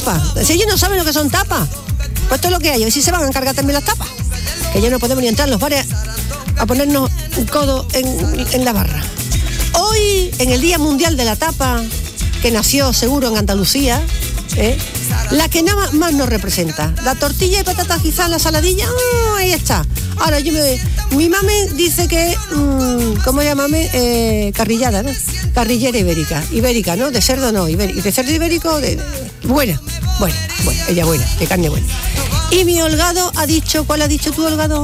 tapas. Si ellos no saben lo que son tapas, pues esto es lo que hay. A ver si se van a encargar también las tapas. Que ya no podemos ni entrar en los bares a ponernos un codo en la barra. Hoy, en el Día Mundial de la Tapa, que nació seguro en Andalucía, la que nada más nos representa. La tortilla de patatas, quizás la saladilla, ahí está. Ahora mi mame dice que, ¿cómo llamarme? Carrillada, ¿no? Carrillera ibérica, ¿no? De cerdo no, de cerdo ibérico, buena, ella buena, de carne buena. Y mi Holgado ha dicho, ¿cuál has dicho tú, Holgado?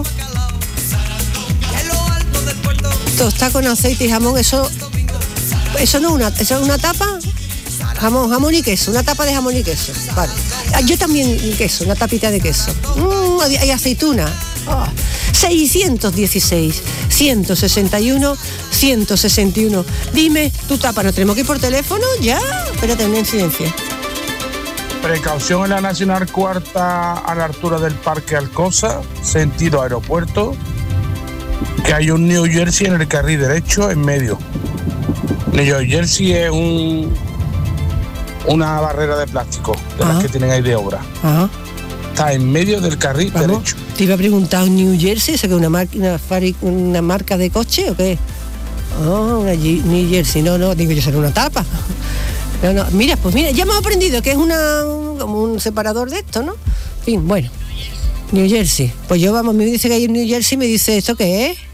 Tostada con aceite y jamón, eso no es una tapa. Jamón y queso, una tapa de jamón y queso. Vale. Yo también queso, una tapita de queso. Hay aceituna. 616, 161, 161. Dime tu tapa, ¿no tenemos que ir por teléfono? Ya, espérate, una incidencia. Precaución en la Nacional Cuarta a la altura del Parque Alcosa, sentido aeropuerto, que hay un New Jersey en el carril derecho en medio. New Jersey es una barrera de plástico de las que tienen ahí de obra. Está en medio del carril derecho. Te iba a preguntar, New Jersey, ¿eso que es una marca de coche o qué? New Jersey, no, digo yo, será una tapa. No, mira, ya hemos aprendido que es como un separador de esto, ¿no? En fin, bueno, New Jersey. Pues me dice que hay en New Jersey, me dice, ¿esto qué es?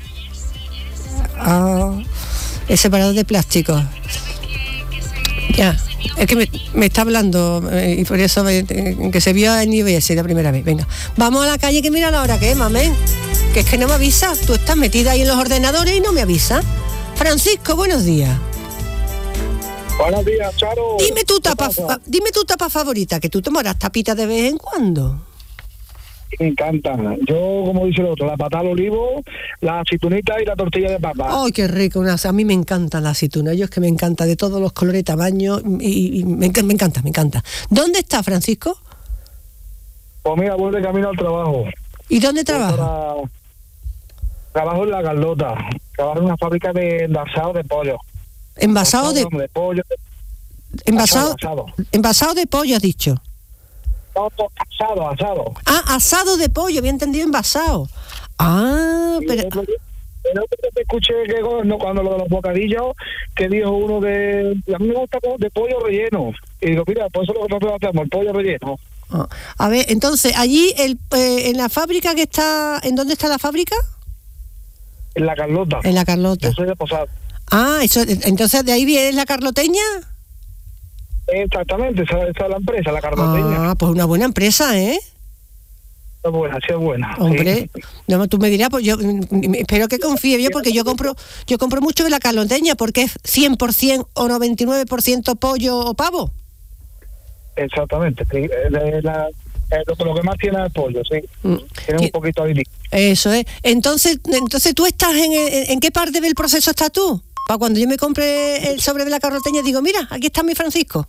El separador de plástico. Ya. Es que me está hablando y por eso que se vio en IBS la primera vez. Venga, vamos a la calle, que mira la hora que es, mamén. Que es que no me avisa. Tú estás metida ahí en los ordenadores y no me avisa. Francisco, buenos días. Buenos días, Charo. Dime tu tapa favorita, que tú tomarás tapita de vez en cuando. Me encanta. Yo, como dice el otro, la patada al olivo, la aceitunita y la tortilla de papa. ¡Ay, qué rico! A mí me encanta la aceituna. Yo es que me encanta, de todos los colores, tamaños, y me encanta. ¿Dónde está, Francisco? Pues mira, voy de camino al trabajo. ¿Y dónde trabaja? Trabajo en La Carlota. Trabajo en una fábrica de envasado de pollo. ¿Envasado de pollo? Envasado de pollo, has dicho. Asado. Asado de pollo, había entendido envasado. Pero... Pero te escuché que cuando lo de los bocadillos, que dijo uno a mí me gusta de pollo relleno. Y digo, mira, pues eso es lo que nosotros hacemos, el pollo relleno. A ver, entonces, allí, en la fábrica que está... ¿En dónde está la fábrica? En La Carlota. En La Carlota. Yo soy de Posada. Entonces, ¿de ahí viene la carloteña? Exactamente, esa es la empresa, La Carloteña. Pues una buena empresa, ¿eh? Es buena. Hombre, sí. No, tú me dirás, pues yo espero que confíe yo, porque yo compro mucho de la carloteña, porque es 100% o 99% pollo o pavo. Exactamente, lo que más tiene es el pollo, sí. Tiene un poquito de... Eso es. Entonces tú estás ¿en qué parte del proceso estás tú? Para cuando yo me compre el sobre de la carloteña, digo, mira, aquí está mi Francisco.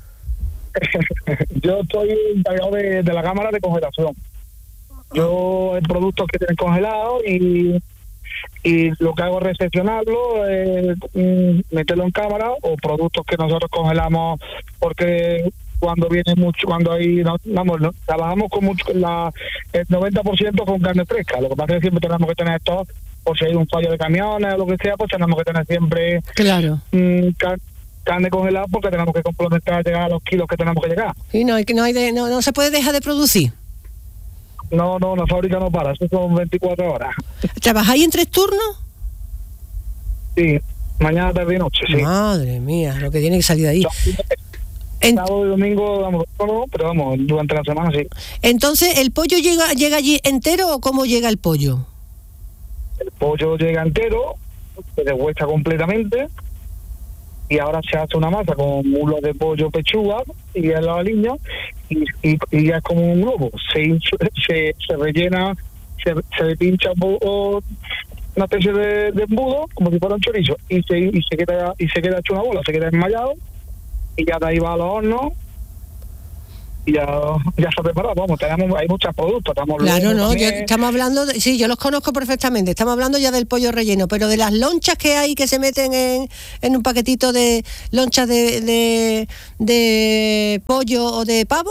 Yo estoy encargado de la cámara de congelación. Yo el producto que tienen congelado y lo que hago es recepcionarlo, meterlo en cámara, o productos que nosotros congelamos porque cuando viene mucho, trabajamos con mucho, el 90% con carne fresca. Lo que pasa es que siempre tenemos que tener esto, por si hay un fallo de camiones o lo que sea, pues tenemos que tener siempre carne congelada, porque tenemos que complementar, llegar a los kilos que tenemos que llegar. Sí, no se puede dejar de producir. No, la fábrica no para, eso son 24 horas. ¿Trabajáis en 3 turnos? Sí, mañana, tarde y noche, sí. Madre mía, lo que tiene que salir de ahí. Sábado y domingo pero durante la semana sí. Entonces, ¿el pollo llega allí entero o cómo llega el pollo? El pollo llega entero, se deshuesa completamente, y ahora se hace una masa con muslos de pollo, pechuga y ya la aliña, y ya es como un globo. Se rellena, se pincha una especie de embudo, como si fuera un chorizo, y se queda hecho una bola, se queda enmayado, y ya de ahí va a los hornos ya está preparado. Vamos, hay muchos productos. Claro, no, estamos hablando, sí, yo los conozco perfectamente, estamos hablando ya del pollo relleno, pero de las lonchas que hay que se meten en un paquetito de lonchas de pollo o de pavo.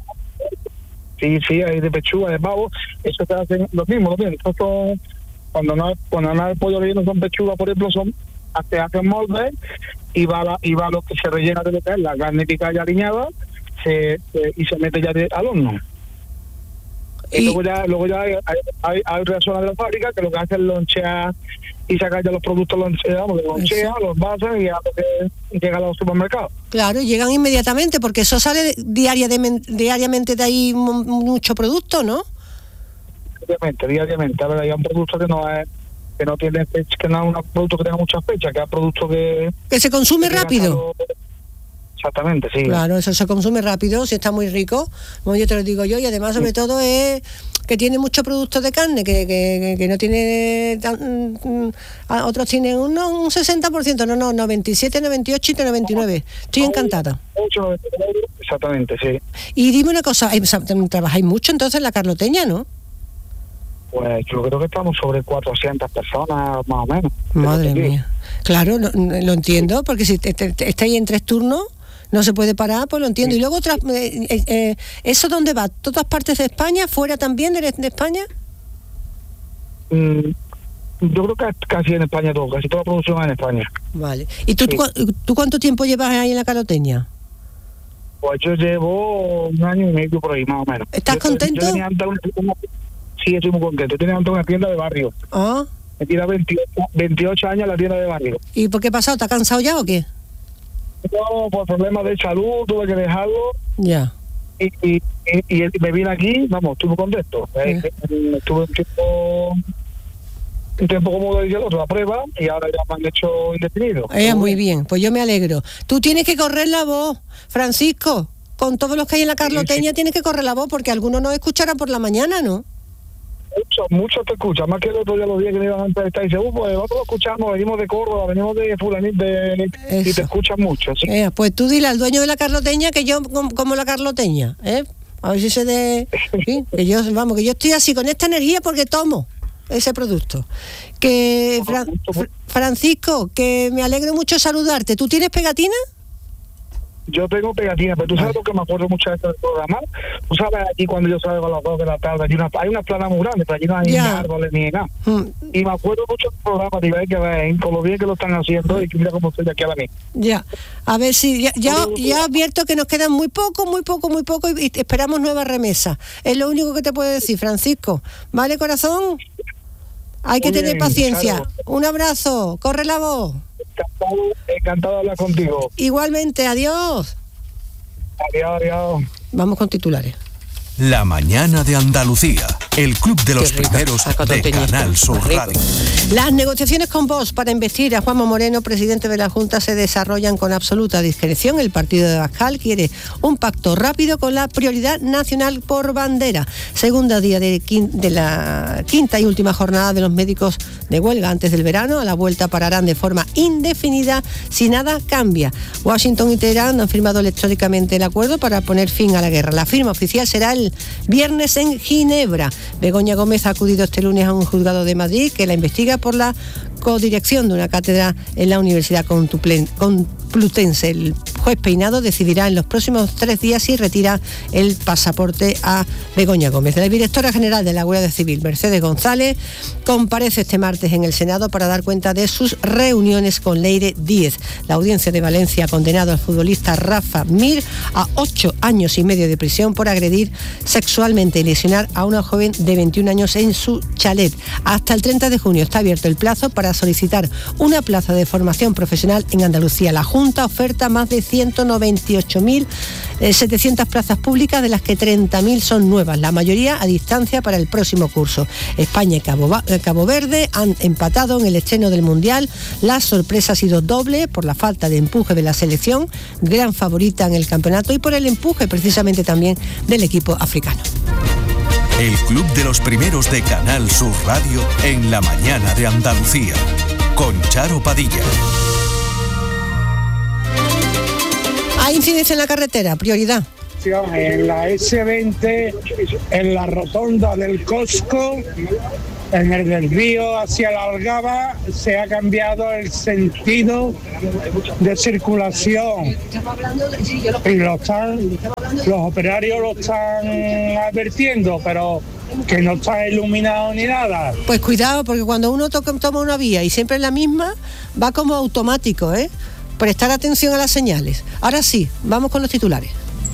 Sí, hay de pechuga, de pavo, eso se hace lo mismo. Estos son, cuando no hay pollo relleno, son pechugas, por ejemplo, se hacen moldes y va lo que se rellena de lo que es la carne picada ya aliñada, y se mete ya al horno. Y luego ya hay personas de la fábrica que lo que hacen es lonchear y sacar ya los productos, lonchean, los basan y a lo que llega a los supermercados. Claro, llegan inmediatamente porque eso sale diariamente de ahí mucho producto, ¿no? Diariamente. A ver, hay un producto que no es un producto que tenga muchas fechas, que es un producto que se consume rápido. Exactamente, sí. Claro, eso se consume rápido, si está muy rico, como yo te lo digo yo, y además sobre todo es que tiene mucho producto de carne, que no tiene, otros tienen un 60%, no, 97, 98 y 99. Estoy encantada. 8,99, exactamente, sí. Y dime una cosa, trabajáis mucho entonces en la Carloteña, ¿no? Pues yo creo que estamos sobre 400 personas, más o menos. Madre mía. Claro, lo entiendo, porque si estáis en 3 turnos, no se puede parar, pues lo entiendo. Sí. Y luego, ¿eso dónde va? ¿Todas partes de España? ¿Fuera también de España? Yo creo que casi en España todo, casi toda la producción es en España. Vale. ¿Y tú cuánto tiempo llevas ahí en la Carloteña? Pues yo llevo 1 año y medio por ahí, más o menos. ¿Estás contento? Sí, estoy muy contento. Yo tenía antes una tienda de barrio. Ah. Me tira 28 años la tienda de barrio. ¿Y por qué ha pasado? ¿Te ha cansado ya o qué? No, por problemas de salud, tuve que dejarlo. Ya. Y me vine aquí, vamos, estuve contento. Estuve un tiempo como de otra prueba y ahora ya me han hecho indefinido. Muy bien, pues yo me alegro. Tú tienes que correr la voz, Francisco. Con todos los que hay en la Carloteña tienes que correr la voz porque algunos nos escucharán por la mañana, ¿no? Muchos te escuchan, más que el otro día los días que me iban a entrevistar y dicen, pues nosotros lo escuchamos, venimos de Córdoba, venimos de Fulanito, y te escuchan mucho. ¿Sí? Pues tú dile al dueño de la Carloteña que yo como la Carloteña, a ver si se ¿sí? que yo estoy así con esta energía porque tomo ese producto. Que Francisco, que me alegro mucho saludarte. ¿Tú tienes pegatina? Yo tengo pegatinas, pero tú sabes lo que me acuerdo muchas veces del programa. Tú sabes, aquí cuando yo salgo a las 2 de la tarde, hay una plana muy grande, pero allí no hay ni árboles ni nada. Y me acuerdo mucho del programa, te iba a ver con lo bien que lo están haciendo y que mira cómo estoy aquí a la misma. Ya, a ver si ya advierto que nos quedan muy poco y esperamos nuevas remesas. Es lo único que te puedo decir, Francisco. ¿Vale, corazón? Hay que tener paciencia. Claro. Un abrazo, corre la voz. Encantado de hablar contigo. Igualmente, adiós. Adiós. Vamos con titulares. La mañana de Andalucía, el club de los primeros de Canal Sur Radio. Las negociaciones con Vox para investir a Juanma Moreno, presidente de la Junta, se desarrollan con absoluta discreción. El partido de Abascal quiere un pacto rápido con la prioridad nacional por bandera. Segundo día de la quinta y última jornada de los médicos de huelga antes del verano. A la vuelta pararán de forma indefinida si nada cambia. Washington y Teherán han firmado electrónicamente el acuerdo para poner fin a la guerra. La firma oficial será el viernes en Ginebra. Begoña Gómez ha acudido este lunes a un juzgado de Madrid que la investiga por la codirección de una cátedra en la Universidad Complutense. El juez Peinado decidirá en los próximos 3 días si retira el pasaporte a Begoña Gómez. La directora general de la Guardia Civil, Mercedes González, comparece este martes en el Senado para dar cuenta de sus reuniones con Leire Díez. La audiencia de Valencia ha condenado al futbolista Rafa Mir a 8 años y medio de prisión por agredir sexualmente y lesionar a una joven de 21 años en su chalet. Hasta el 30 de junio está abierto el plazo para solicitar una plaza de formación profesional en Andalucía. La Junta oferta más de 198.700 plazas públicas, de las que 30.000 son nuevas, la mayoría a distancia para el próximo curso. España y Cabo Verde han empatado en el estreno del Mundial. La sorpresa ha sido doble por la falta de empuje de la selección, gran favorita en el campeonato, y por el empuje precisamente también del equipo africano. El club de los primeros de Canal Sur Radio en la mañana de Andalucía, con Charo Padilla. Hay incidencia en la carretera, prioridad. cuestión. En la S20, en la rotonda del Costco, en el desvío hacia la Algaba, se ha cambiado el sentido de circulación. Y los operarios lo están advirtiendo, pero que no está iluminado ni nada. Pues cuidado, porque cuando uno toma una vía y siempre es la misma, va como automático, ¿eh? Prestar atención a las señales. Ahora sí, vamos con los titulares.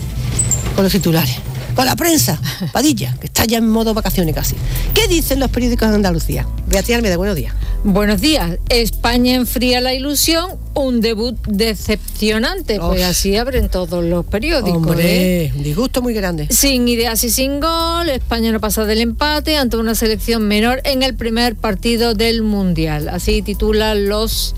Con la prensa, Padilla, que está ya en modo vacaciones casi. ¿Qué dicen los periódicos de Andalucía? Beatriz Almeida, buenos días. Buenos días. España enfría la ilusión, un debut decepcionante. Pues así abren todos los periódicos. Hombre, un disgusto muy grande. Sin ideas y sin gol, España no pasa del empate ante una selección menor en el primer partido del Mundial. Así titulan los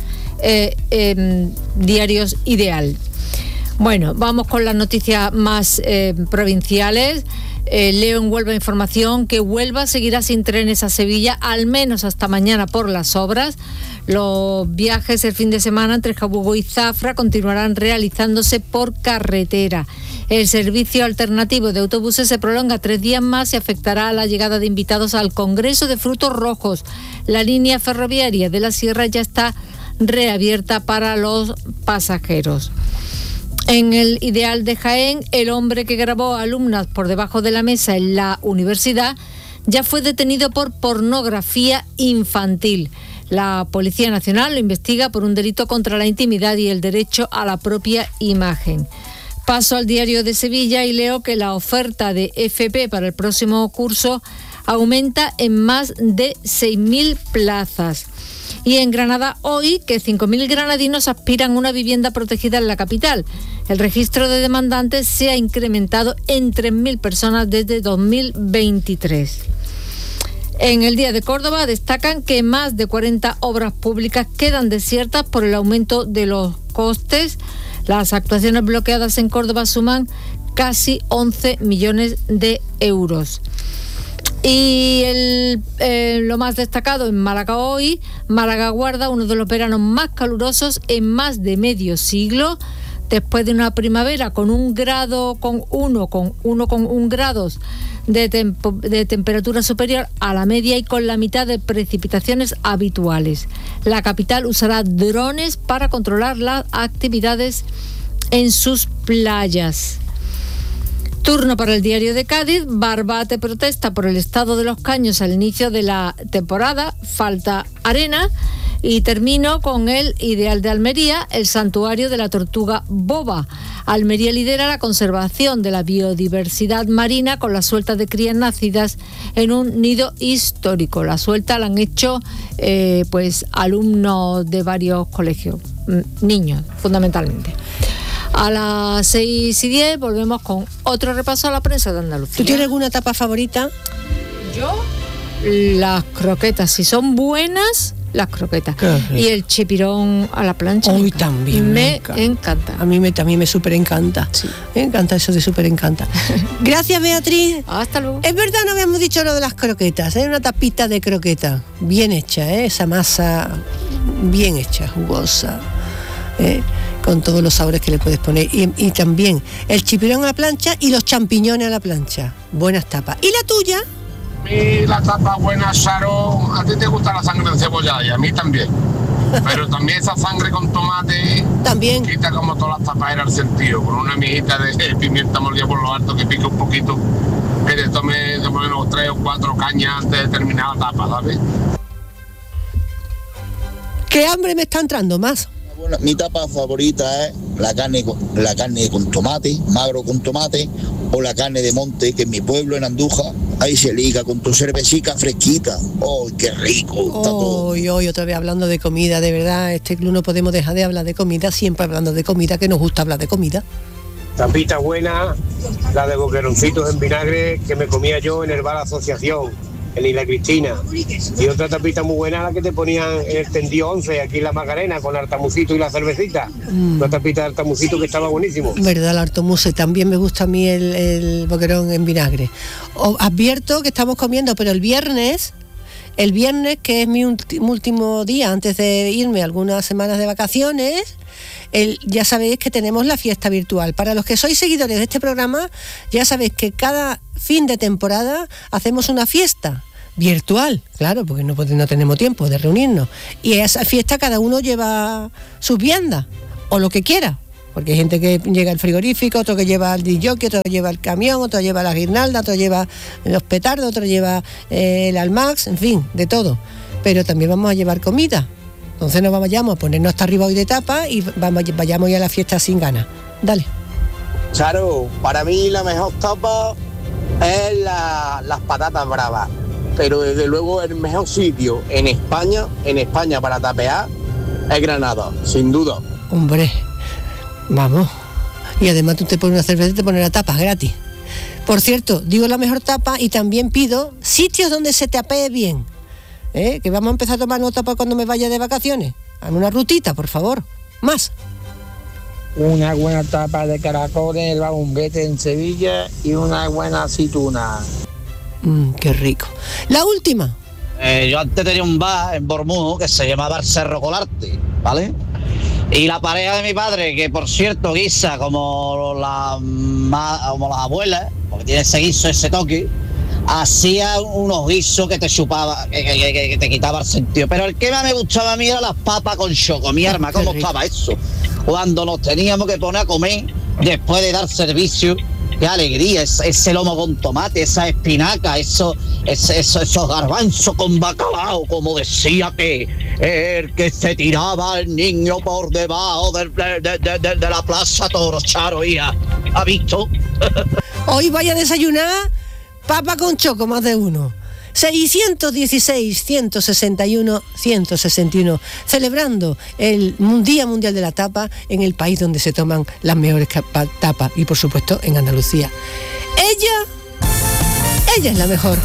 diarios Ideal. Bueno, vamos con las noticias más provinciales. Leo en Huelva información que Huelva seguirá sin trenes a Sevilla, al menos hasta mañana por las obras. Los viajes el fin de semana entre Jabugo y Zafra continuarán realizándose por carretera. El servicio alternativo de autobuses se prolonga 3 días más y afectará a la llegada de invitados al Congreso de Frutos Rojos. La línea ferroviaria de la Sierra ya está reabierta para los pasajeros. En el Ideal de Jaén, el hombre que grabó a alumnas por debajo de la mesa en la universidad ya fue detenido por pornografía infantil. La Policía Nacional lo investiga por un delito contra la intimidad y el derecho a la propia imagen. Paso al Diario de Sevilla y leo que la oferta de FP para el próximo curso aumenta en más de 6.000 plazas. Y en Granada hoy, que 5.000 granadinos aspiran a una vivienda protegida en la capital. El registro de demandantes se ha incrementado en 3.000 personas desde 2023. En el Día de Córdoba destacan que más de 40 obras públicas quedan desiertas por el aumento de los costes. Las actuaciones bloqueadas en Córdoba suman casi 11 millones de euros. Y lo más destacado en Málaga hoy, Málaga guarda uno de los veranos más calurosos en más de medio siglo. Después de una primavera con 1,1 grados de temperatura superior a la media y con la mitad de precipitaciones habituales. La capital usará drones para controlar las actividades en sus playas. Turno para el Diario de Cádiz. Barbate protesta por el estado de los caños al inicio de la temporada. Falta arena. Y termino con el Ideal de Almería, el santuario de la tortuga boba. Almería lidera la conservación de la biodiversidad marina con la suelta de crías nacidas en un nido histórico. La suelta la han hecho alumnos de varios colegios, niños fundamentalmente. A las 6:10 volvemos con otro repaso a la prensa de Andalucía. ¿Tú tienes alguna etapa favorita? Yo, las croquetas, si son buenas, las croquetas. Y el chipirón a la plancha. Hoy también me encanta. A mí también me súper encanta. Sí. Me encanta eso de súper encanta. Gracias, Beatriz. Hasta luego. Es verdad, no habíamos dicho lo de las croquetas. Es una tapita de croqueta. Bien hecha, esa masa bien hecha, jugosa. Con todos los sabores que le puedes poner. Y también el chipirón a la plancha y los champiñones a la plancha. Buenas tapas. ¿Y la tuya? Y la tapa buena, Charo. A ti te gusta la sangre de cebolla y a mí también. Pero también esa sangre con tomate también quita como todas las tapas era el sentido. Con una mijita de pimienta molida por lo alto que pique un poquito, que te tome por lo menos 3 o 4 cañas antes de terminar la tapa, ¿sabes? ¿Qué hambre me está entrando más? Bueno, mi tapa favorita es la carne con tomate, magro con tomate, o la carne de monte, que en mi pueblo, en Andújar, ahí se liga con tu cervecita fresquita. ¡Oh, qué rico! Está todo. Hoy otra vez hablando de comida, de verdad, este club no podemos dejar de hablar de comida, siempre hablando de comida, que nos gusta hablar de comida. Tapita buena, la de boqueroncitos en vinagre, que me comía yo en el bar Asociación, en Isla Cristina. Y otra tapita muy buena, la que te ponían en el tendido 11, aquí en la Macarena, con el artamucito y la cervecita. Una tapita de artamucito que estaba buenísimo. Verdad, el artamuse, también me gusta a mí el boquerón en vinagre. Os advierto que estamos comiendo, pero el viernes, que es mi último día antes de irme algunas semanas de vacaciones, ya sabéis que tenemos la fiesta virtual. Para los que sois seguidores de este programa, ya sabéis que cada fin de temporada hacemos una fiesta virtual, claro, porque no tenemos tiempo de reunirnos. Y a esa fiesta cada uno lleva sus viandas, o lo que quiera. Porque hay gente que llega el frigorífico, otro que lleva el DJ, otro lleva el camión, otro lleva la guirnalda, otro lleva los petardos, otro lleva el Almax, en fin, de todo. Pero también vamos a llevar comida. Entonces no vayamos a ponernos hasta arriba hoy de tapa y vayamos ya a la fiesta sin ganas. Dale. Charo, para mí la mejor tapa es las patatas bravas. Pero desde luego el mejor sitio en España para tapear es Granada, sin duda. Hombre, vamos. Y además tú te pones una cerveza y te pones la tapa gratis. Por cierto, digo la mejor tapa y también pido sitios donde se tapee bien. Que vamos a empezar a tomar nota para cuando me vaya de vacaciones. Hazme una rutita, por favor. Más. Una buena tapa de caracoles en el Bagumbete en Sevilla y una buena aceituna. Qué rico. La última. Yo antes tenía un bar en Bormuz que se llamaba el Cerro Colarte, ¿vale? Y la pareja de mi padre, que por cierto guisa como las abuelas, porque tiene ese guiso, ese toque, hacía unos guisos que te chupaba, que te quitaba el sentido. Pero el que más me gustaba a mí era las papas con choco. Mi arma, ¿cómo estaba eso? Cuando nos teníamos que poner a comer después de dar servicio. Qué alegría, ese lomo con tomate, esa espinaca, esos garbanzos con bacalao, como decía que el que se tiraba el niño por debajo de la plaza Toro, Charo, hija. ¿Ha visto? Hoy vaya a desayunar papa con choco, más de uno. 616, 161, 161, celebrando el Día Mundial de la Tapa en el país donde se toman las mejores tapas y por supuesto en Andalucía. Ella es la mejor.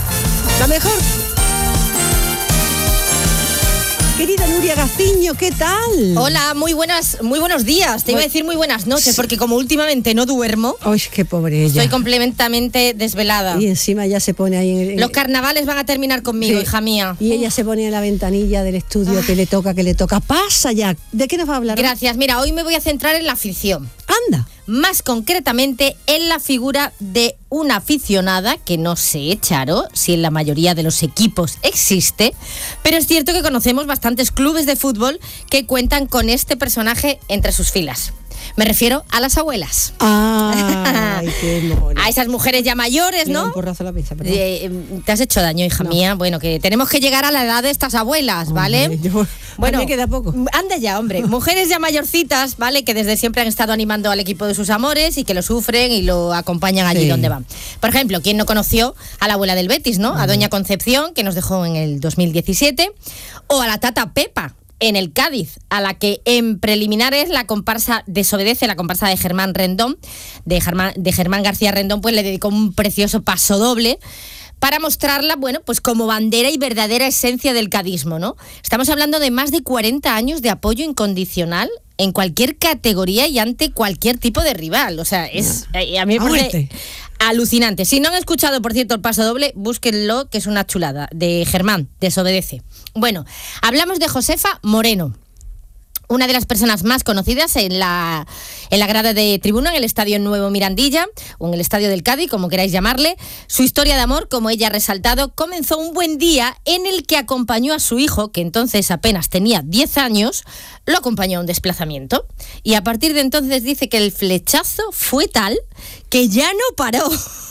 Querida Nuria Gaciño, ¿qué tal? Hola, muy buenos días. Te iba a decir muy buenas noches, porque como últimamente no duermo. ¡Ay, qué pobre ella! Estoy completamente desvelada. Y encima ya se pone ahí Los carnavales van a terminar conmigo, sí, hija mía. Y ella se pone en la ventanilla del estudio, que le toca. Pasa ya. ¿De qué nos va a hablar? Gracias. Mira, hoy me voy a centrar en la afición. ¡Anda! Más concretamente en la figura de una aficionada que no sé, Charo, si en la mayoría de los equipos existe, pero es cierto que conocemos bastantes clubes de fútbol que cuentan con este personaje entre sus filas. Me refiero a las abuelas. ¡Ay, qué mona! A esas mujeres ya mayores, ¿no? Un porrazo a la mesa, perdón. Te has hecho daño, hija mía. Bueno, que tenemos que llegar a la edad de estas abuelas, ¿vale? Hombre, bueno, me queda poco. Anda ya, hombre. Mujeres ya mayorcitas, ¿vale? Que desde siempre han estado animando al equipo de sus amores y que lo sufren y lo acompañan allí donde van. Por ejemplo, ¿quién no conoció a la abuela del Betis, no? A doña Concepción, que nos dejó en el 2017, o a la tata Pepa, en el Cádiz, a la que en preliminares la comparsa Desobedece, la comparsa de Germán Rendón, de Germán García Rendón, pues le dedicó un precioso pasodoble para mostrarla, bueno, pues como bandera y verdadera esencia del cadismo, ¿no? Estamos hablando de más de 40 años de apoyo incondicional en cualquier categoría y ante cualquier tipo de rival. O sea, a mí me parece alucinante. Si no han escuchado, por cierto, el pasodoble, búsquenlo, que es una chulada, de Germán, Desobedece. Bueno, hablamos de Josefa Moreno, una de las personas más conocidas en la grada de tribuna, en el Estadio Nuevo Mirandilla, o en el Estadio del Cádiz, como queráis llamarle. Su historia de amor, como ella ha resaltado, comenzó un buen día en el que acompañó a su hijo, que entonces apenas tenía 10 años, lo acompañó a un desplazamiento. Y a partir de entonces dice que el flechazo fue tal que ya no paró.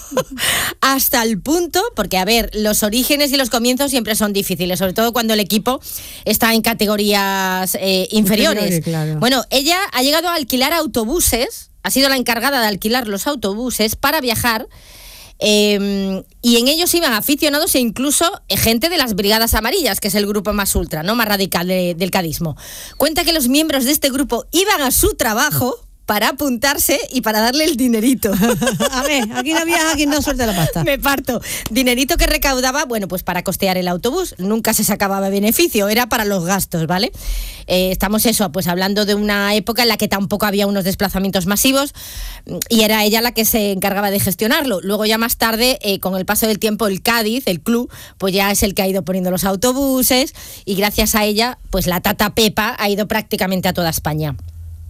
Hasta el punto, porque a ver, los orígenes y los comienzos siempre son difíciles, sobre todo cuando el equipo está en categorías inferiores. Claro. Bueno, ella ha llegado a alquilar autobuses, ha sido la encargada de alquilar los autobuses para viajar, y en ellos iban aficionados e incluso gente de las Brigadas Amarillas, que es el grupo más ultra, ¿no? Más radical del cadismo. Cuenta que los miembros de este grupo iban a su trabajo para apuntarse y para darle el dinerito. A ver, aquí no viaja quien no suelta la pasta. Me parto. Dinerito que recaudaba, bueno, pues para costear el autobús. Nunca se sacaba beneficio, era para los gastos, ¿vale? Estamos pues hablando de una época en la que tampoco había unos desplazamientos masivos y era ella la que se encargaba de gestionarlo. Luego ya más tarde, con el paso del tiempo, el Cádiz, el club, pues ya es el que ha ido poniendo los autobuses y gracias a ella, pues la tata Pepa ha ido prácticamente a toda España.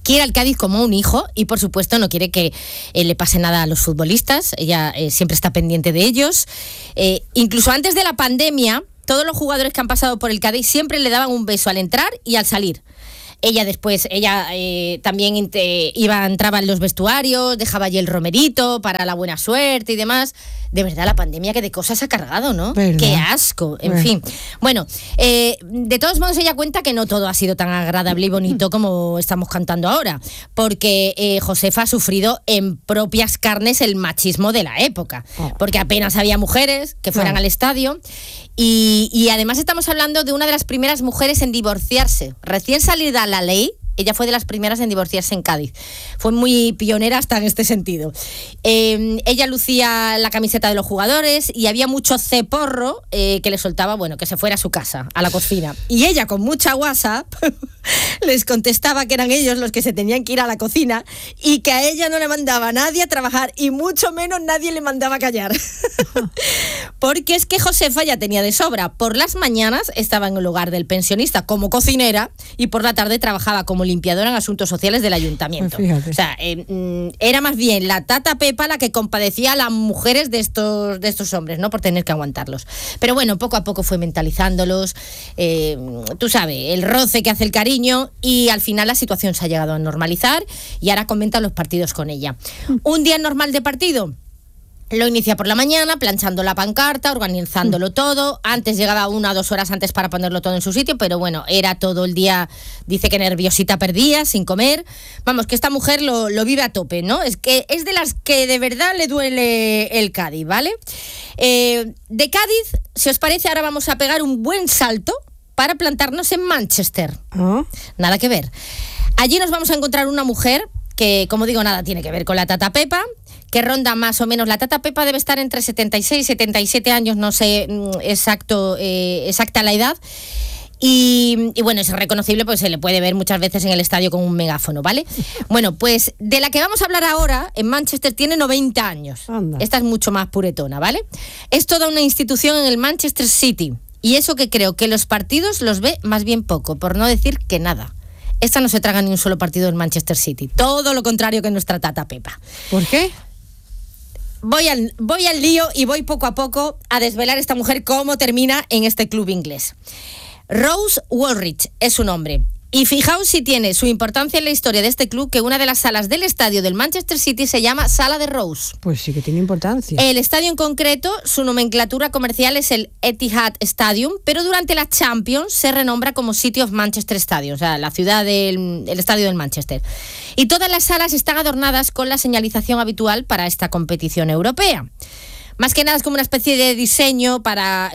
quiere al Cádiz como un hijo y, por supuesto, no quiere que le pase nada a los futbolistas. Ella siempre está pendiente de ellos. Incluso antes de la pandemia, todos los jugadores que han pasado por el Cádiz siempre le daban un beso al entrar y al salir. Ella también entraba en los vestuarios, dejaba allí el romerito para la buena suerte y demás. De verdad, la pandemia que de cosas ha cargado, ¿no? ¿Verdad? ¡Qué asco! En fin. Bueno, de todos modos ella cuenta que no todo ha sido tan agradable y bonito como estamos cantando ahora, porque Josefa ha sufrido en propias carnes el machismo de la época, porque apenas había mujeres que fueran al estadio. Y además estamos hablando de una de las primeras mujeres en divorciarse. Recién salida la ley, ella fue de las primeras en divorciarse en Cádiz. Fue muy pionera hasta en este sentido. Ella lucía la camiseta de los jugadores y había mucho ceporro que le soltaba, que se fuera a su casa, a la cocina. Y ella, con mucha guasa, les contestaba que eran ellos los que se tenían que ir a la cocina y que a ella no le mandaba nadie a trabajar y mucho menos nadie le mandaba a callar. Porque es que Josefa ya tenía de sobra. Por las mañanas estaba en el hogar del pensionista como cocinera y por la tarde trabajaba como limpiadora en asuntos sociales del ayuntamiento. O sea, era más bien la tata Pepa la que compadecía a las mujeres de estos hombres, ¿no? Por tener que aguantarlos. Pero bueno, poco a poco fue mentalizándolos, tú sabes, el roce que hace el cariño, y al final la situación se ha llegado a normalizar y ahora comenta los partidos con ella. Un día normal de partido lo inicia por la mañana, planchando la pancarta, organizándolo todo. Antes llegaba 1 o 2 horas antes para ponerlo todo en su sitio, pero bueno, era todo el día, dice que nerviosita perdía, sin comer. Vamos, que esta mujer lo vive a tope, ¿no? Es que es de las que de verdad le duele el Cádiz, ¿vale? De Cádiz, si os parece, ahora vamos a pegar un buen salto para plantarnos en Manchester. Nada que ver. Allí nos vamos a encontrar una mujer que, como digo, nada tiene que ver con la tata Pepa, que ronda más o menos, la tata Pepa debe estar entre 76 y 77 años, no sé exacta la edad. Y bueno, es reconocible porque se le puede ver muchas veces en el estadio con un megáfono, ¿vale? Bueno, pues de la que vamos a hablar ahora, en Manchester, tiene 90 años. Anda. Esta es mucho más puretona, ¿vale? Es toda una institución en el Manchester City. Y eso que creo que los partidos los ve más bien poco, por no decir que nada. Esta no se traga ni un solo partido en Manchester City. Todo lo contrario que nuestra tata Pepa. ¿Por qué? Voy al lío y voy poco a poco a desvelar esta mujer cómo termina en este club inglés. Rose Woolridge es su nombre. Y fijaos si tiene su importancia en la historia de este club que una de las salas del estadio del Manchester City se llama Sala de Rose. Pues sí que tiene importancia. El estadio en concreto, su nomenclatura comercial es el Etihad Stadium, pero durante la Champions se renombra como City of Manchester Stadium, o sea, la ciudad el estadio del Manchester. Y todas las salas están adornadas con la señalización habitual para esta competición europea. Más que nada es como una especie de diseño para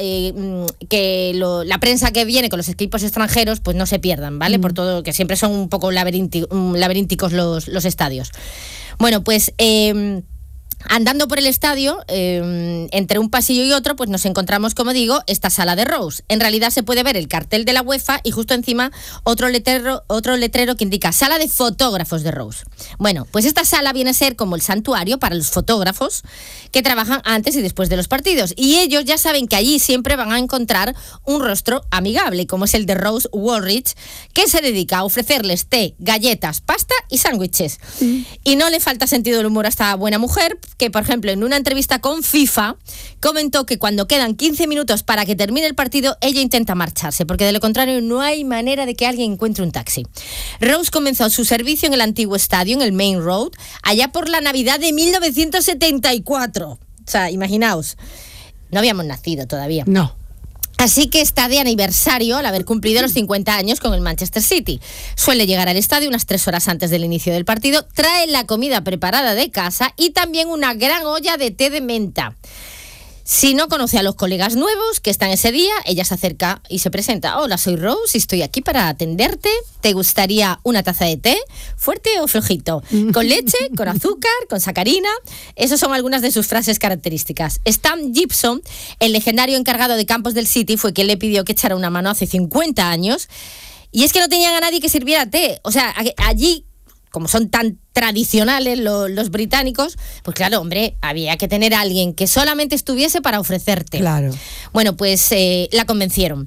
que la prensa que viene con los equipos extranjeros pues no se pierdan, ¿vale? Por todo, que siempre son un poco laberínticos los estadios. Bueno, pues andando por el estadio, entre un pasillo y otro, pues nos encontramos, como digo, esta sala de Rose. En realidad se puede ver el cartel de la UEFA y justo encima otro letrero que indica Sala de Fotógrafos de Rose. Bueno, pues esta sala viene a ser como el santuario para los fotógrafos que trabajan antes y después de los partidos. Y ellos ya saben que allí siempre van a encontrar un rostro amigable, como es el de Rose Woolridge, que se dedica a ofrecerles té, galletas, pasta y sándwiches. Y no le falta sentido del humor a esta buena mujer, que por ejemplo en una entrevista con FIFA comentó que cuando quedan 15 minutos para que termine el partido ella intenta marcharse, porque de lo contrario no hay manera de que alguien encuentre un taxi. Rose comenzó su servicio en el antiguo estadio, en el Main Road, allá por la Navidad de 1974. O sea, imaginaos, no habíamos nacido todavía. No. Así que está de aniversario al haber cumplido los 50 años con el Manchester City. Suele llegar al estadio unas 3 horas antes del inicio del partido, trae la comida preparada de casa y también una gran olla de té de menta. Si no conoce a los colegas nuevos que están ese día, ella se acerca y se presenta. Hola, soy Rose y estoy aquí para atenderte. ¿Te gustaría una taza de té? ¿Fuerte o flojito? ¿Con leche? ¿Con azúcar? ¿Con sacarina? Esas son algunas de sus frases características. Stan Gibson, el legendario encargado de campos del City, fue quien le pidió que echara una mano hace 50 años. Y es que no tenían a nadie que sirviera té. O sea, allí, como son tan tradicionales los británicos, pues claro, hombre, había que tener a alguien que solamente estuviese para ofrecerte. Claro. Bueno, pues la convencieron.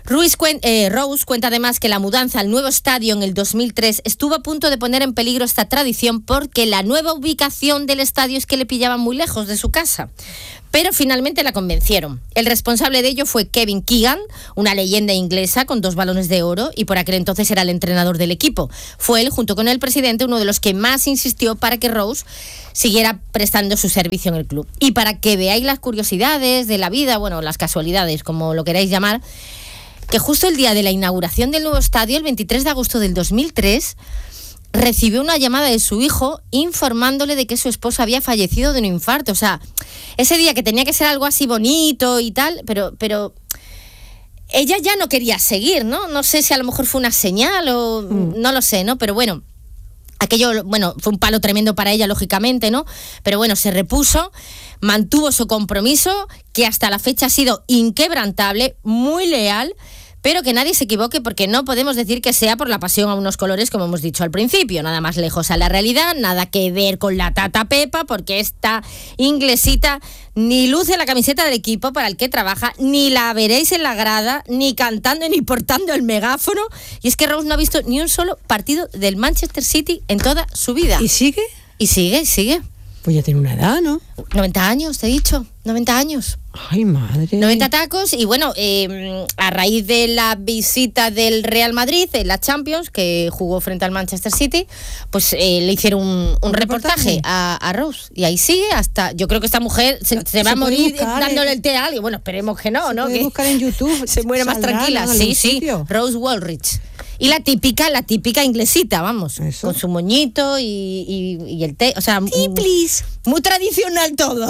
Rose cuenta además que la mudanza al nuevo estadio en el 2003 estuvo a punto de poner en peligro esta tradición porque la nueva ubicación del estadio es que le pillaban muy lejos de su casa. Pero finalmente la convencieron. El responsable de ello fue Kevin Keegan, una leyenda inglesa con 2 balones de oro y por aquel entonces era el entrenador del equipo. Fue él, junto con el presidente, uno de los que más insistió para que Rose siguiera prestando su servicio en el club. Y para que veáis las curiosidades de la vida, bueno, las casualidades, como lo queráis llamar, que justo el día de la inauguración del nuevo estadio, el 23 de agosto del 2003, recibió una llamada de su hijo informándole de que su esposa había fallecido de un infarto. O sea, ese día que tenía que ser algo así bonito y tal, pero ella ya no quería seguir, ¿no? No sé si a lo mejor fue una señal o no lo sé, ¿no? Pero bueno, aquello, bueno, fue un palo tremendo para ella, lógicamente, ¿no? Pero bueno, se repuso, mantuvo su compromiso, que hasta la fecha ha sido inquebrantable, muy leal, pero que nadie se equivoque porque no podemos decir que sea por la pasión a unos colores, como hemos dicho al principio, nada más lejos a la realidad, nada que ver con la Tata Pepa, porque esta inglesita ni luce la camiseta del equipo para el que trabaja, ni la veréis en la grada, ni cantando ni portando el megáfono, y es que Rose no ha visto ni un solo partido del Manchester City en toda su vida. ¿Y sigue? Y sigue. Pues ya tiene una edad, ¿no? 90 años, te he dicho, 90 años. Ay, madre. 90 tacos y bueno, a raíz de la visita del Real Madrid en la Champions, que jugó frente al Manchester City, pues le hicieron un reportaje a Rose. Y ahí sigue hasta, yo creo que esta mujer se va a morir buscar, dándole el té a alguien. Bueno, esperemos que no, ¿no? Que buscar en YouTube. Se muere más tranquila. Sí, Rose Woolrich. Y la típica inglesita, vamos, con su moñito y el té, o sea, muy tradicional todo.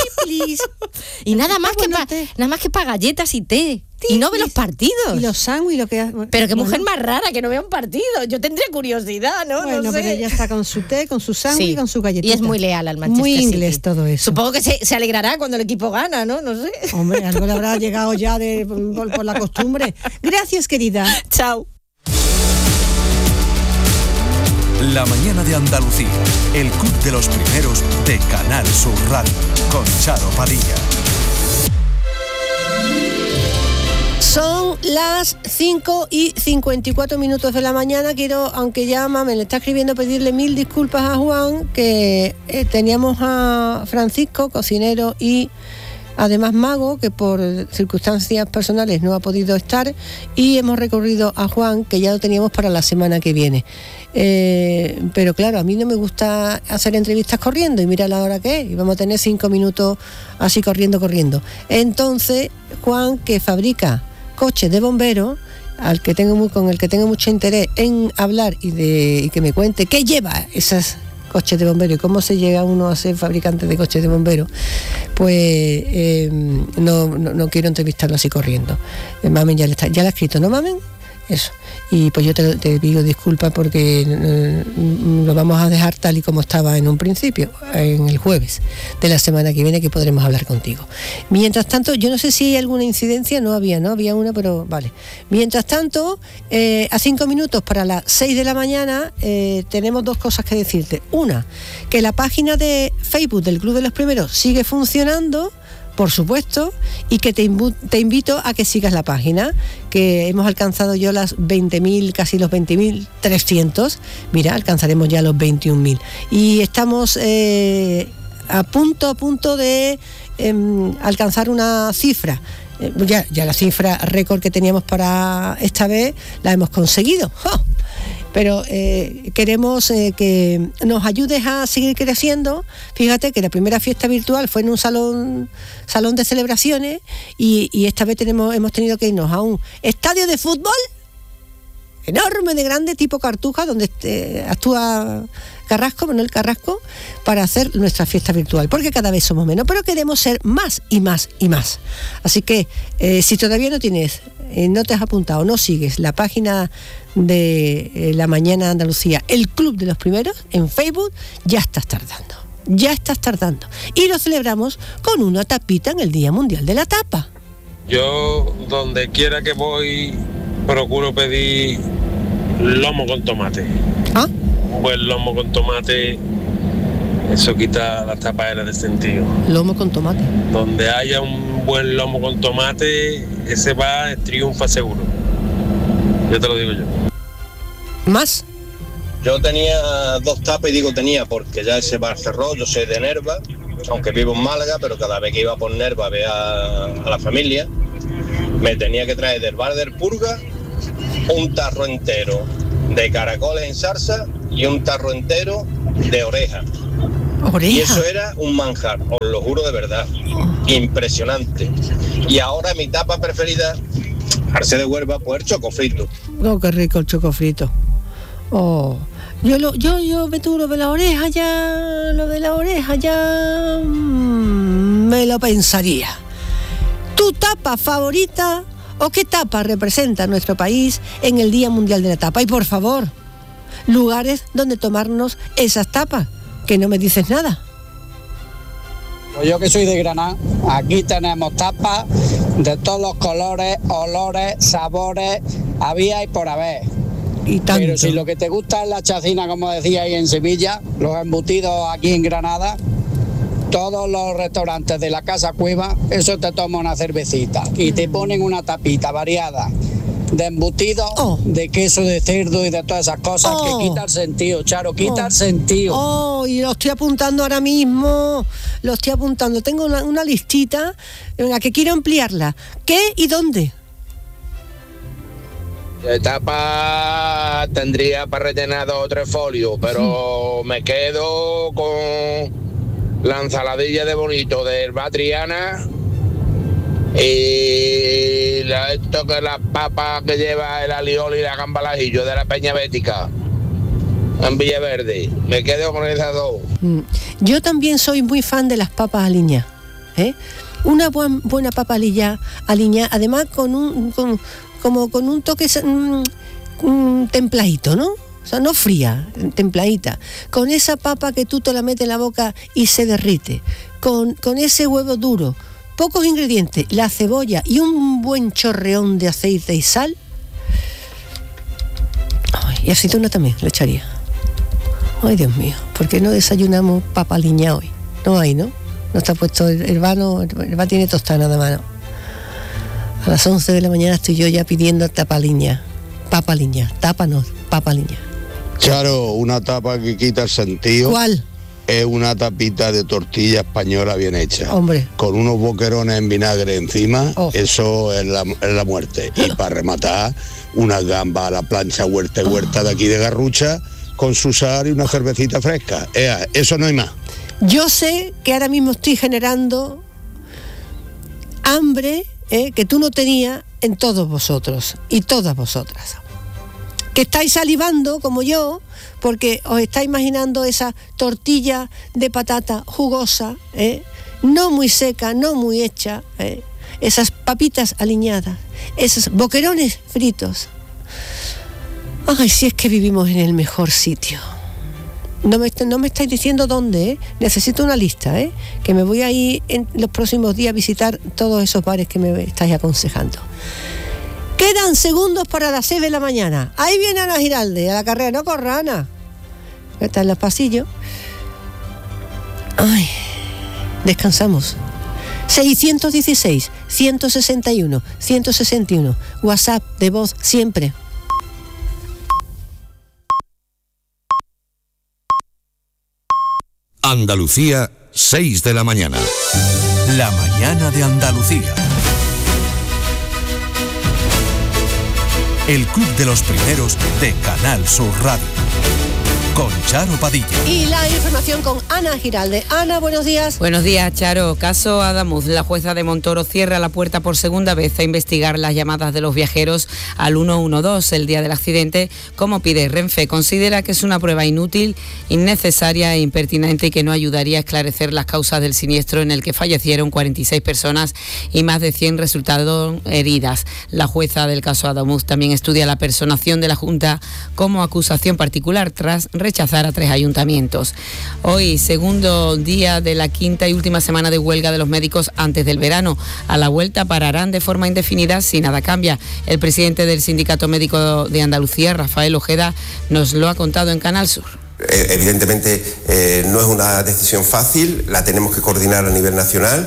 Y nada más que para galletas y té. Y no ve los partidos. Y los sándwiches, lo que... Pero qué mujer más rara que no vea un partido. Yo tendría curiosidad, ¿no? Bueno, no sé. Pero ella está con su té, con su sándwich y con su galletita. Y es muy leal al Manchester City. Muy inglés todo eso. Supongo que se alegrará cuando el equipo gana, ¿no? No sé. Hombre, algo le habrá llegado ya por la costumbre. Gracias, querida. Chao. La mañana de Andalucía, el club de los primeros de Canal Sur Radio, con Charo Padilla. Son las 5:54 de la mañana. Quiero, aunque ya me le está escribiendo, pedirle 1000 disculpas a Juan, que teníamos a Francisco, cocinero y además mago, que por circunstancias personales no ha podido estar, y hemos recurrido a Juan, que ya lo teníamos para la semana que viene. Pero claro, a mí no me gusta hacer entrevistas corriendo, y mira la hora que es, y vamos a tener 5 minutos así corriendo. Entonces, Juan, que fabrica coches de bomberos, con el que tengo mucho interés en hablar y que me cuente qué lleva esas coches de bomberos y cómo se llega uno a ser fabricante de coches de bomberos, pues no quiero entrevistarlo así corriendo. Mamen ya le ha escrito, ¿no, Mamen? Eso. Y pues yo te pido disculpas porque lo vamos a dejar tal y como estaba en un principio, en el jueves de la semana que viene, que podremos hablar contigo. Mientras tanto, yo no sé si hay alguna incidencia, no había una, pero vale. Mientras tanto, a 5 minutos para las 6 de la mañana, tenemos 2 cosas que decirte. Una, que la página de Facebook del Club de los Primeros sigue funcionando, por supuesto, y que te invito a que sigas la página, que hemos alcanzado yo las 20.000, casi los 20.300, mira, alcanzaremos ya los 21.000, y estamos a punto de alcanzar una cifra. Ya la cifra récord que teníamos para esta vez la hemos conseguido. ¡Oh! Pero queremos que nos ayudes a seguir creciendo. Fíjate que la primera fiesta virtual fue en un salón de celebraciones, y esta vez hemos tenido que irnos a un estadio de fútbol enorme, de grande, tipo Cartuja, donde actúa Carrasco, Manuel Carrasco, para hacer nuestra fiesta virtual, porque cada vez somos menos, pero queremos ser más y más y más. Así que si todavía no tienes, no te has apuntado, no sigues la página de La Mañana de Andalucía, el Club de los Primeros, en Facebook, ya estás tardando. Y lo celebramos con una tapita en el Día Mundial de la Tapa. Yo, donde quiera que voy, procuro pedir lomo con tomate. ¿Ah? Un buen lomo con tomate, eso quita las tapaderas del sentido. Lomo con tomate. Donde haya un buen lomo con tomate, ese bar triunfa seguro. Yo te lo digo yo. ¿Más? Yo tenía 2 tapas, y digo tenía porque ya ese bar cerró. Yo soy de Nerva, aunque vivo en Málaga, pero cada vez que iba por Nerva a ver a la familia, me tenía que traer del bar del Purga un tarro entero de caracoles en salsa y un tarro entero de oreja. Y eso era un manjar, os lo juro de verdad, impresionante. Y ahora mi tapa preferida, Arce de Huelva, pues el chocofrito. Oh, qué rico el chocofrito. Oh, yo lo de la oreja ya me lo pensaría. ¿Tu tapa favorita o qué tapa representa nuestro país en el Día Mundial de la Tapa? Y por favor, lugares donde tomarnos esas tapas, que no me dices nada. Pues yo que soy de Granada, aquí tenemos tapas de todos los colores, olores, sabores, había y por haber. Y tanto. Pero si lo que te gusta es la chacina, como decía ahí en Sevilla, los embutidos aquí en Granada, todos los restaurantes de la Casa Cueva, eso te toma una cervecita y te ponen una tapita variada de embutidos, de queso de cerdo y de todas esas cosas que quita el sentido, Charo, quita el sentido. Oh, y lo estoy apuntando ahora mismo, tengo una listita en la que quiero ampliarla. ¿Qué y dónde? De tapa tendría para rellenar 2 o 3 folios, pero me quedo con la ensaladilla de bonito del Batriana y esto que las papas que lleva el alioli y la gamba al ajillo de la Peña Bética en Villaverde. Me quedo con esas 2. Yo también soy muy fan de las papas aliñadas, una buena papa aliñada, además con un toque templadito, ¿no? O sea, no fría, templadita. Con esa papa que tú te la metes en la boca y se derrite. Con ese huevo duro. Pocos ingredientes, la cebolla y un buen chorreón de aceite y sal. Ay, y aceituna también le echaría. Ay, Dios mío, ¿por qué no desayunamos papa aliñada hoy? No hay, ¿no? No está puesto el bar tiene tostada nada más, ¿no? A las 11 de la mañana estoy yo ya pidiendo papa aliñada. Charo, una tapa que quita el sentido. ¿Cuál? Es una tapita de tortilla española bien hecha. Hombre. Con unos boquerones en vinagre encima, eso es la muerte. Y para rematar, unas gambas a la plancha huerta de aquí de Garrucha, con su sal y una cervecita fresca. Eso no hay más. Yo sé que ahora mismo estoy generando hambre que tú no tenías en todos vosotros y todas vosotras. Que estáis salivando, como yo, porque os estáis imaginando esa tortilla de patata jugosa, no muy seca, no muy hecha, esas papitas aliñadas, esos boquerones fritos. Ay, si es que vivimos en el mejor sitio. No me estáis diciendo dónde, necesito una lista, que me voy a ir en los próximos días a visitar todos esos bares que me estáis aconsejando. Quedan segundos para las 6 de la mañana. Ahí viene Ana Giralde, a la carrera, no corra, Ana. Está en los pasillos. Ay, descansamos. 616, 161, 161. WhatsApp de voz siempre. Andalucía, 6 de la mañana. La mañana de Andalucía. El Club de los Primeros de Canal Sur Radio. Con Charo Padilla. Y la información con Ana Giralde. Ana, buenos días. Buenos días, Charo. Caso Adamuz. La jueza de Montoro cierra la puerta por segunda vez a investigar las llamadas de los viajeros al 112 el día del accidente, como pide Renfe. Considera que es una prueba inútil, innecesaria e impertinente y que no ayudaría a esclarecer las causas del siniestro en el que fallecieron 46 personas y más de 100 resultaron heridas. La jueza del caso Adamuz también estudia la personación de la Junta como acusación particular tras rechazar a 3 ayuntamientos. Hoy, segundo día de la quinta y última semana de huelga de los médicos antes del verano. A la vuelta pararán de forma indefinida si nada cambia. El presidente del Sindicato Médico de Andalucía, Rafael Ojeda, nos lo ha contado en Canal Sur. Evidentemente no es una decisión fácil, la tenemos que coordinar a nivel nacional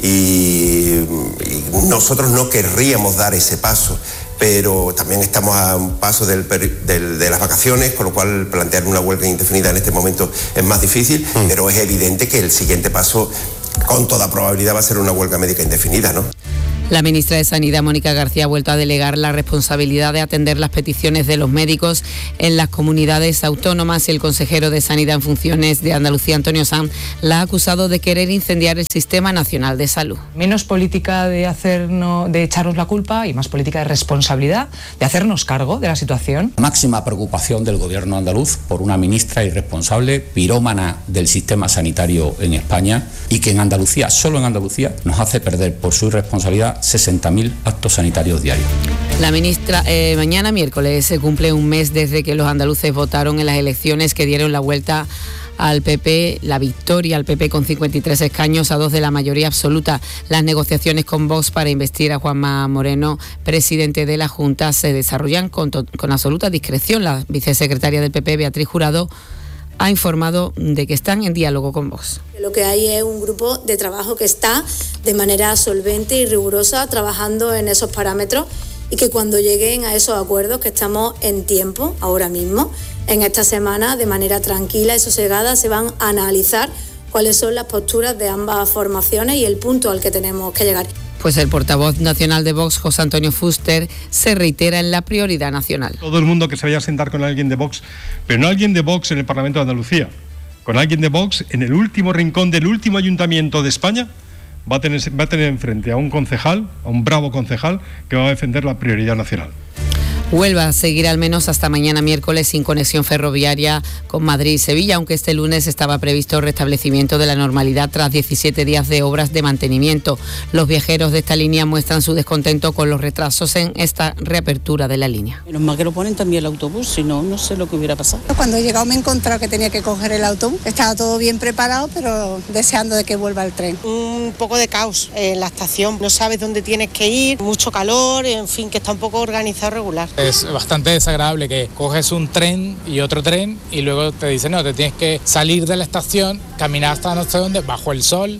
y nosotros no querríamos dar ese paso, pero también estamos a un paso de las vacaciones, con lo cual plantear una huelga indefinida en este momento es más difícil, pero es evidente que el siguiente paso con toda probabilidad va a ser una huelga médica indefinida, ¿no? La ministra de Sanidad, Mónica García, ha vuelto a delegar la responsabilidad de atender las peticiones de los médicos en las comunidades autónomas y el consejero de Sanidad en funciones de Andalucía, Antonio Sanz, la ha acusado de querer incendiar el Sistema Nacional de Salud. Menos política de echarnos la culpa y más política de responsabilidad, de hacernos cargo de la situación. Máxima preocupación del gobierno andaluz por una ministra irresponsable, pirómana del sistema sanitario en España y que en Andalucía, solo en Andalucía, nos hace perder por su irresponsabilidad 60.000 actos sanitarios diarios. La ministra, mañana miércoles se cumple un mes desde que los andaluces votaron en las elecciones que dieron la vuelta al PP, la victoria al PP con 53 escaños a 2 de la mayoría absoluta. Las negociaciones con Vox para investir a Juanma Moreno, presidente de la Junta, se desarrollan con absoluta discreción. La vicesecretaria del PP, Beatriz Jurado, ha informado de que están en diálogo con Vox. Lo que hay es un grupo de trabajo que está de manera solvente y rigurosa trabajando en esos parámetros y que cuando lleguen a esos acuerdos, que estamos en tiempo ahora mismo, en esta semana, de manera tranquila y sosegada, se van a analizar cuáles son las posturas de ambas formaciones y el punto al que tenemos que llegar. Pues el portavoz nacional de Vox, José Antonio Fuster, se reitera en la prioridad nacional. Todo el mundo que se vaya a sentar con alguien de Vox, pero no alguien de Vox en el Parlamento de Andalucía, con alguien de Vox en el último rincón del último ayuntamiento de España, va a tener enfrente a un concejal, a un bravo concejal, que va a defender la prioridad nacional. Huelva seguirá al menos hasta mañana miércoles sin conexión ferroviaria con Madrid y Sevilla, aunque este lunes estaba previsto el restablecimiento de la normalidad tras 17 días de obras de mantenimiento. Los viajeros de esta línea muestran su descontento con los retrasos en esta reapertura de la línea. Menos mal que lo ponen también el autobús, si no, no sé lo que hubiera pasado. Cuando he llegado me he encontrado que tenía que coger el autobús. Estaba todo bien preparado, pero deseando de que vuelva el tren. Un poco de caos en la estación, no sabes dónde tienes que ir, mucho calor, en fin, que está un poco organizado regular. Es bastante desagradable que coges un tren y otro tren y luego te dicen, no, te tienes que salir de la estación, caminar hasta no sé dónde, bajo el sol.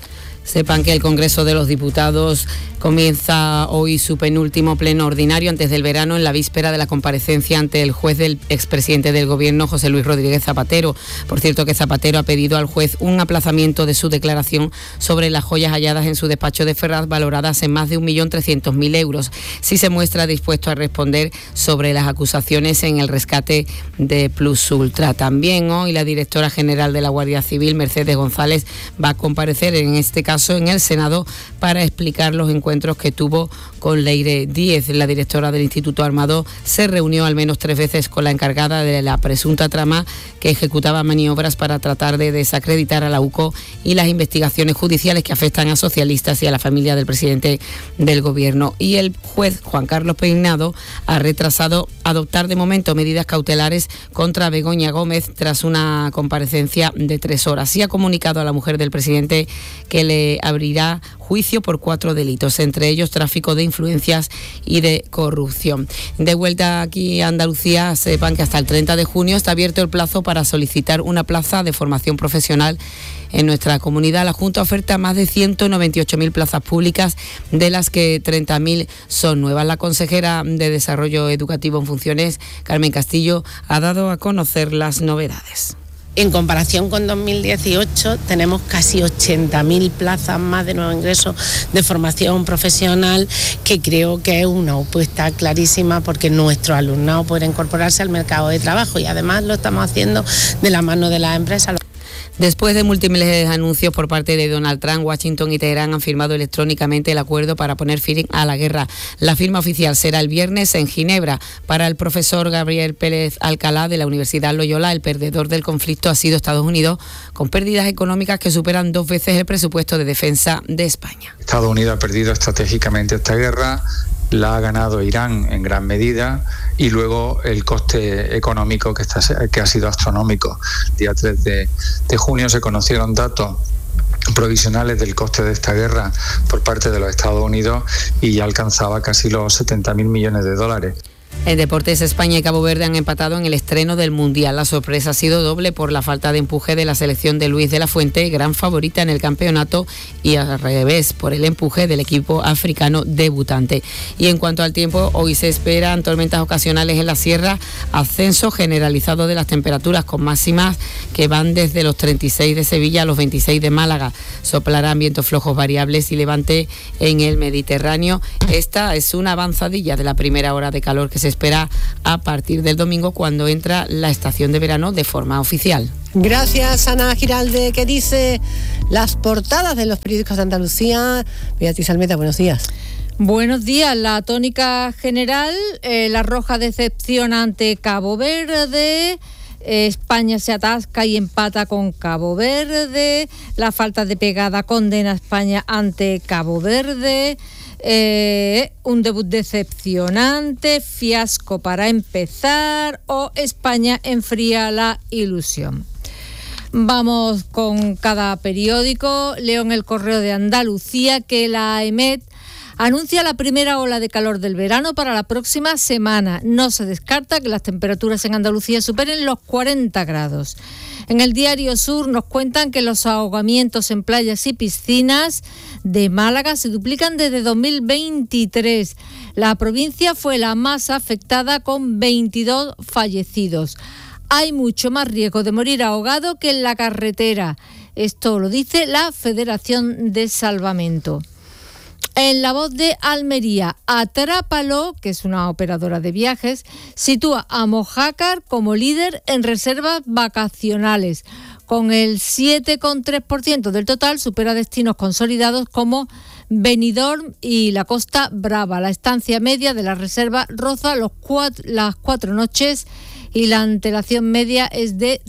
Sepan que el Congreso de los Diputados comienza hoy su penúltimo pleno ordinario antes del verano, en la víspera de la comparecencia ante el juez del expresidente del Gobierno, José Luis Rodríguez Zapatero. Por cierto, que Zapatero ha pedido al juez un aplazamiento de su declaración sobre las joyas halladas en su despacho de Ferraz, valoradas en más de 1.300.000 euros, si se muestra dispuesto a responder sobre las acusaciones en el rescate de Plus Ultra. También hoy la directora general de la Guardia Civil, Mercedes González, va a comparecer en este caso en el Senado para explicar los encuentros que tuvo con Leire Díez. La directora del Instituto Armado se reunió al menos 3 veces con la encargada de la presunta trama que ejecutaba maniobras para tratar de desacreditar a la UCO y las investigaciones judiciales que afectan a socialistas y a la familia del presidente del Gobierno. Y el juez Juan Carlos Peinado ha retrasado adoptar de momento medidas cautelares contra Begoña Gómez tras una comparecencia de 3 horas. Y ha comunicado a la mujer del presidente que le abrirá juicio por 4 delitos, entre ellos tráfico de influencias y de corrupción. De vuelta aquí a Andalucía, sepan que hasta el 30 de junio está abierto el plazo para solicitar una plaza de formación profesional en nuestra comunidad. La Junta oferta más de 198.000 plazas públicas, de las que 30.000 son nuevas. La consejera de Desarrollo Educativo en funciones, Carmen Castillo, ha dado a conocer las novedades. En comparación con 2018 tenemos casi 80.000 plazas más de nuevo ingreso de formación profesional, que creo que es una apuesta clarísima porque nuestro alumnado puede incorporarse al mercado de trabajo y además lo estamos haciendo de la mano de las empresas. Después de múltiples anuncios por parte de Donald Trump, Washington y Teherán han firmado electrónicamente el acuerdo para poner fin a la guerra. La firma oficial será el viernes en Ginebra. Para el profesor Gabriel Pérez Alcalá de la Universidad Loyola, el perdedor del conflicto ha sido Estados Unidos, con pérdidas económicas que superan 2 veces el presupuesto de defensa de España. Estados Unidos ha perdido estratégicamente esta guerra, la ha ganado Irán en gran medida, y luego el coste económico que ha sido astronómico. El día 3 de junio se conocieron datos provisionales del coste de esta guerra por parte de los Estados Unidos y ya alcanzaba casi los 70.000 millones de dólares. En deportes, España y Cabo Verde han empatado en el estreno del Mundial. La sorpresa ha sido doble por la falta de empuje de la selección de Luis de la Fuente, gran favorita en el campeonato, y al revés, por el empuje del equipo africano debutante. Y en cuanto al tiempo, hoy se esperan tormentas ocasionales en la sierra, ascenso generalizado de las temperaturas con máximas que van desde los 36 de Sevilla a los 26 de Málaga. Soplarán vientos flojos variables y levante en el Mediterráneo. Esta es una avanzadilla de la primera hora de calor que se espera a partir del domingo, cuando entra la estación de verano de forma oficial. Gracias, Ana Giralde, que dice las portadas de los periódicos de Andalucía. Beatriz Almeda, buenos días. Buenos días. La tónica general, la roja decepciona ante Cabo Verde. España se atasca y empata con Cabo Verde. La falta de pegada condena a España ante Cabo Verde. Un debut decepcionante, fiasco para empezar, o España enfría la ilusión. Vamos con cada periódico. Leo en El Correo de Andalucía que la EMET anuncia la primera ola de calor del verano para la próxima semana. No se descarta que las temperaturas en Andalucía superen los 40 grados. En el Diario Sur nos cuentan que los ahogamientos en playas y piscinas de Málaga se duplican desde 2023. La provincia fue la más afectada, con 22 fallecidos. Hay mucho más riesgo de morir ahogado que en la carretera. Esto lo dice la Federación de Salvamento. En La Voz de Almería, Atrápalo, que es una operadora de viajes, sitúa a Mojácar como líder en reservas vacacionales. Con el 7,3% del total, supera destinos consolidados como Benidorm y la Costa Brava. La estancia media de la reserva roza las 4 noches y la antelación media es de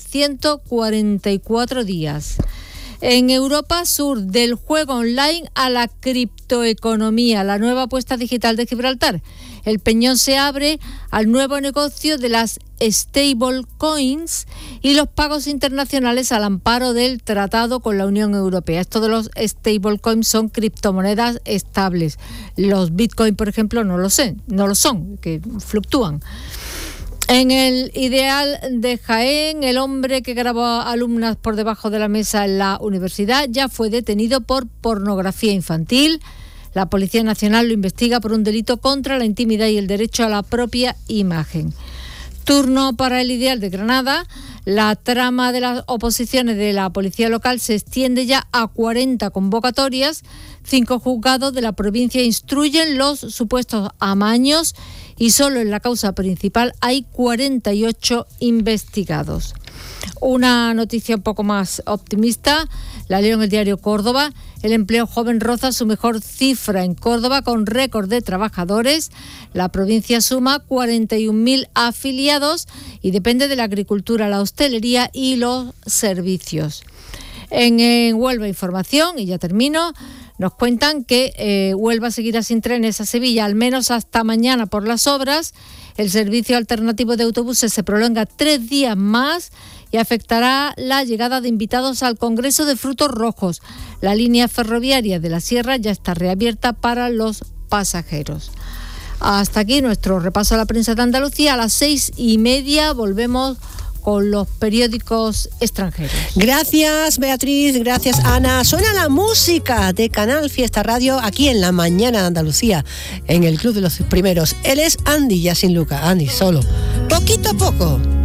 144 días. En Europa Sur, del juego online a la criptoeconomía, la nueva apuesta digital de Gibraltar. El Peñón se abre al nuevo negocio de las stablecoins y los pagos internacionales al amparo del tratado con la Unión Europea. Estos de los stablecoins son criptomonedas estables. Los bitcoin, por ejemplo, no lo son, que fluctúan. En el Ideal de Jaén, el hombre que grabó a alumnas por debajo de la mesa en la universidad ya fue detenido por pornografía infantil. La Policía Nacional lo investiga por un delito contra la intimidad y el derecho a la propia imagen. Turno para el Ideal de Granada. La trama de las oposiciones de la policía local se extiende ya a 40 convocatorias. 5 juzgados de la provincia instruyen los supuestos amaños y solo en la causa principal hay 48 investigados. Una noticia un poco más optimista, la leo en el diario Córdoba. El empleo joven roza su mejor cifra en Córdoba, con récord de trabajadores. La provincia suma 41.000 afiliados y depende de la agricultura, la hostelería y los servicios. En Huelva Información, y ya termino, nos cuentan que Huelva seguirá sin trenes a Sevilla, al menos hasta mañana, por las obras. El servicio alternativo de autobuses se prolonga 3 días más y afectará la llegada de invitados al Congreso de Frutos Rojos. La línea ferroviaria de la Sierra ya está reabierta para los pasajeros. Hasta aquí nuestro repaso a la prensa de Andalucía. A las 6:30 volvemos con los periódicos extranjeros. Gracias, Beatriz, gracias, Ana. Suena la música de Canal Fiesta Radio aquí en La Mañana de Andalucía, en el Club de los Primeros. Él es Andy Gianluca, Andy solo, poquito a poco.